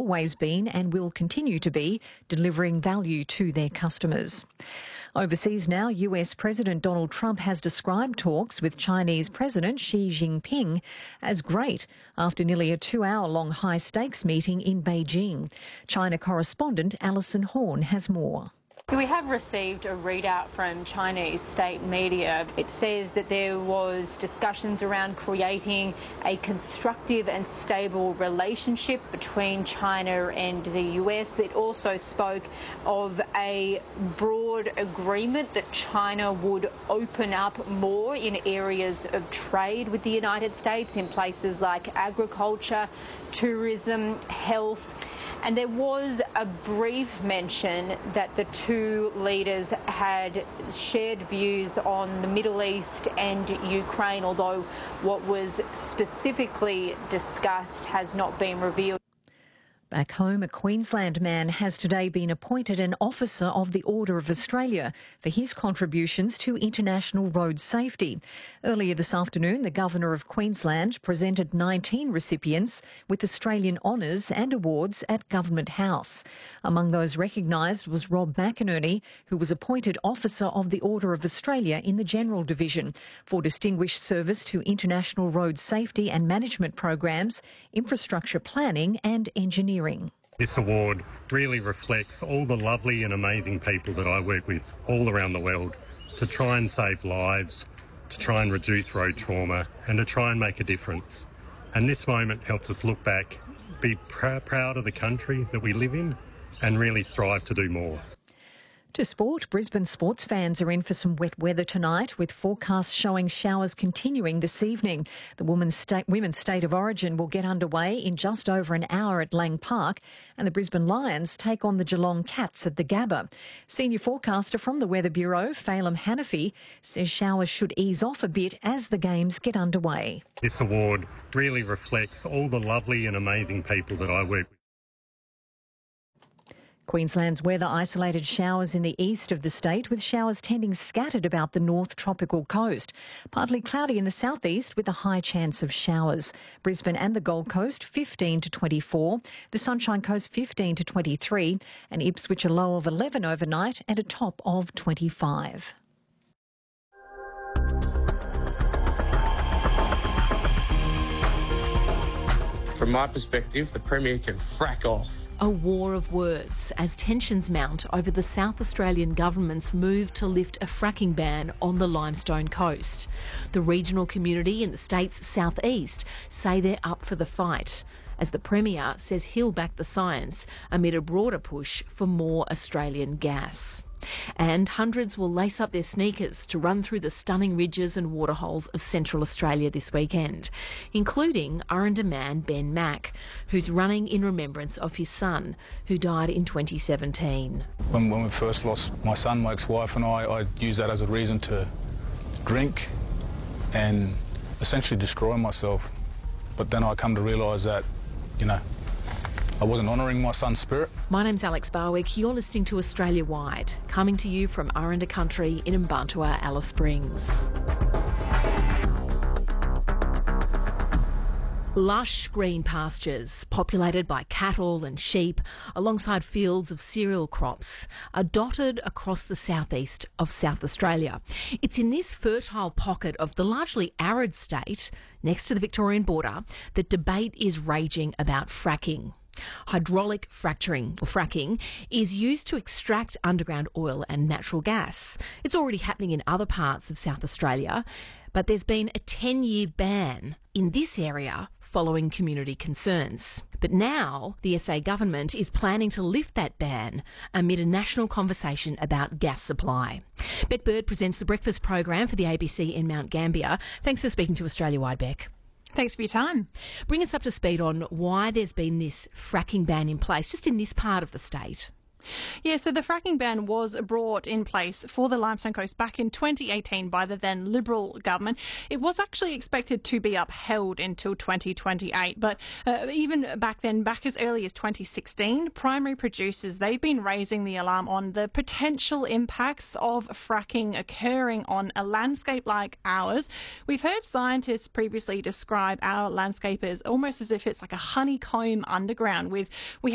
always been and will continue to be delivering value to their customers. Overseas now, US President Donald Trump has described talks with Chinese President Xi Jinping as great after nearly a 2-hour-long high-stakes meeting in Beijing. China correspondent Alison Horn has more. We have received a readout from Chinese state media. It says that there was discussions around creating a constructive and stable relationship between China and the US. It also spoke of a broad agreement that China would open up more in areas of trade with the United States in places like agriculture, tourism, health. And there was a brief mention that the two leaders had shared views on the Middle East and Ukraine, although what was specifically discussed has not been revealed. Back home, a Queensland man has today been appointed an Officer of the Order of Australia for his contributions to international road safety. Earlier this afternoon, the Governor of Queensland presented 19 recipients with Australian honours and awards at Government House. Among those recognised was Rob McInerney, who was appointed Officer of the Order of Australia in the General Division for distinguished service to international road safety and management programs, infrastructure planning and engineering. This award really reflects all the lovely and amazing people that I work with all around the world to try and save lives, to try and reduce road trauma and to try and make a difference. And this moment helps us look back, be proud of the country that we live in and really strive to do more. To sport, Brisbane sports fans are in for some wet weather tonight, with forecasts showing showers continuing this evening. The Women's State of Origin will get underway in just over an hour at Lang Park, and the Brisbane Lions take on the Geelong Cats at the Gabba. Senior forecaster from the Weather Bureau, Phelim Hanafi, says showers should ease off a bit as the games get underway. This award really reflects all the lovely and amazing people that I work with. Queensland's weather isolated showers in the east of the state, with showers tending scattered about the north tropical coast. Partly cloudy in the southeast with a high chance of showers. Brisbane and the Gold Coast 15 to 24, the Sunshine Coast 15 to 23, and Ipswich a low of 11 overnight and a top of 25. From my perspective, the Premier can frack off. A war of words as tensions mount over the South Australian government's move to lift a fracking ban on the Limestone Coast. The regional community in the state's southeast say they're up for the fight, as the Premier says he'll back the science amid a broader push for more Australian gas. And hundreds will lace up their sneakers to run through the stunning ridges and waterholes of Central Australia this weekend, including Aranda man Ben Mack, who's running in remembrance of his son, who died in 2017. When we first lost my son, my ex-wife and I used that as a reason to drink and essentially destroy myself. But then I come to realise that, I wasn't honouring my son's spirit. My name's Alex Barwick. You're listening to Australia Wide, coming to you from Aranda Country in Mbantua, Alice Springs. Lush green pastures, populated by cattle and sheep, alongside fields of cereal crops, are dotted across the southeast of South Australia. It's in this fertile pocket of the largely arid state, next to the Victorian border, that debate is raging about fracking. Hydraulic fracking is used to extract underground oil and natural gas. It's already happening in other parts of South Australia, but there's been a 10-year ban in this area following community concerns. But now the SA government is planning to lift that ban amid a national conversation about gas supply. Beck Bird presents the breakfast program for the ABC in Mount Gambier. Thanks for speaking to Australia Wide, Beck. Thanks for your time. Bring us up to speed on why there's been this fracking ban in place just in this part of the state. Yeah, so the fracking ban was brought in place for the Limestone Coast back in 2018 by the then Liberal government. It was actually expected to be upheld until 2028, but even back then, back as early as 2016, primary producers, they've been raising the alarm on the potential impacts of fracking occurring on a landscape like ours. We've heard scientists previously describe our landscape as almost as if it's like a honeycomb underground with we